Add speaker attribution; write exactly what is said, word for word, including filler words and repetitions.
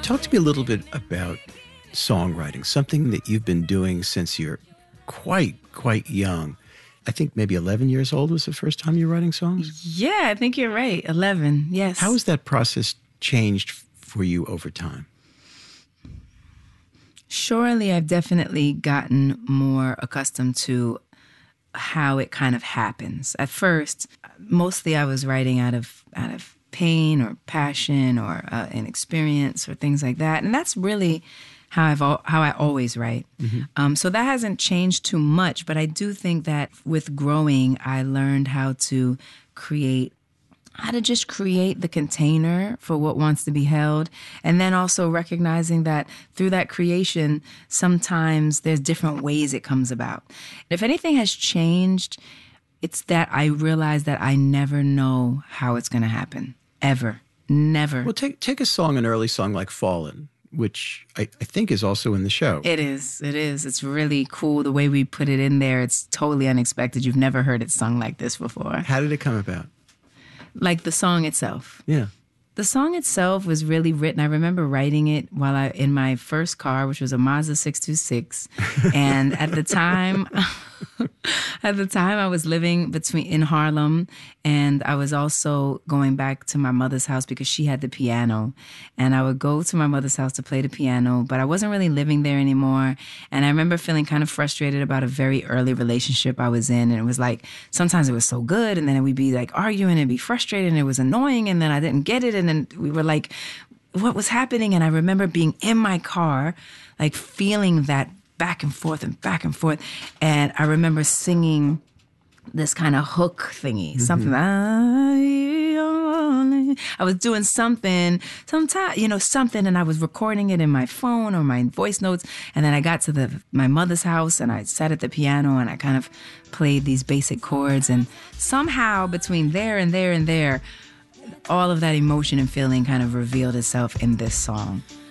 Speaker 1: Talk to me a little bit about songwriting, something that you've been doing since you're quite, quite young. I think maybe eleven years old was the first time you were writing songs?
Speaker 2: Yeah, I think you're right. eleven, yes.
Speaker 1: How has that process changed for you over time?
Speaker 2: Surely I've definitely gotten more accustomed to how it kind of happens. At first, mostly I was writing out of out of pain or passion or uh, an experience or things like that. And that's really how I've al- how I always write. Mm-hmm. Um, so that hasn't changed too much, but I do think that with growing, I learned how to create how to just create the container for what wants to be held. And then also recognizing that through that creation, sometimes there's different ways it comes about. If anything has changed, it's that I realize that I never know how it's going to happen. Ever. Never.
Speaker 1: Well, take take a song, an early song like Fallen, which I, I think is also in the show.
Speaker 2: It is. It is. It's really cool the way we put it in there. It's totally unexpected. You've never heard it sung like this before.
Speaker 1: How did it come about?
Speaker 2: Like the song itself.
Speaker 1: Yeah.
Speaker 2: The song itself was really written. I remember writing it while I in my first car, which was a Mazda six two six. And at the time, at the time I was living between in Harlem, and I was also going back to my mother's house because she had the piano. And I would go to my mother's house to play the piano, but I wasn't really living there anymore. And I remember feeling kind of frustrated about a very early relationship I was in. And it was like, sometimes it was so good, and then we'd be like arguing and be frustrated, and it was annoying, and then I didn't get it. And then we were like, what was happening? And I remember being in my car, like feeling that back and forth and back and forth. And I remember singing this kind of hook thingy, mm-hmm. something. I was doing something, sometime, you know, something, and I was recording it in my phone or my voice notes. And then I got to the my mother's house, and I sat at the piano, and I kind of played these basic chords. And somehow between there and there and there, all of that emotion and feeling kind of revealed itself in this song.